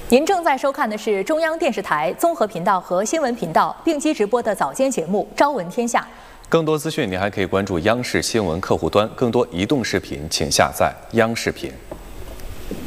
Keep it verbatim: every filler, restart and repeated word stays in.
您正在收看的是中央电视台综合频道和新闻频道并机直播的早间节目《朝闻天下》。 更多资讯，您还可以关注央视新闻客户端。更多移动视频，请下载央视频。